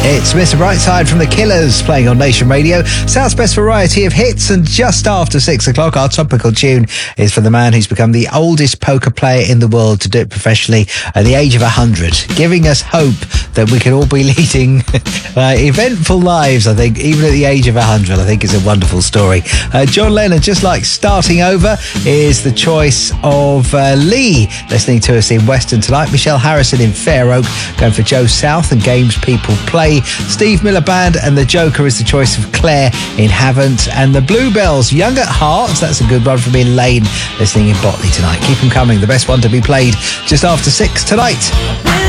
It's Mr. Brightside from The Killers playing on Nation Radio. South's best variety of hits, and just after 6 o'clock, our topical tune is for the man who's become the oldest poker player in the world to do it professionally at the age of 100, giving us hope that we can all be leading eventful lives, I think, even at the age of 100. I think it's a wonderful story. John Lennon, Just Like Starting Over, is the choice of Lee, listening to us in Western tonight. Michelle Harrison in Fair Oak, going for Joe South and Games People Play. Steve Miller Band and The Joker is the choice of Claire in Havant. And the Bluebells, Young at Heart, that's a good one from in Lane, listening in Botley tonight. Keep them coming. The best one to be played just after 6 tonight.